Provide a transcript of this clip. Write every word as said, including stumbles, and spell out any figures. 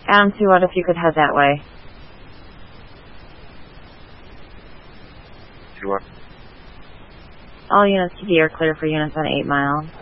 Adam two, what if you could head that way? Two what? All units to D are clear for units on eight mile.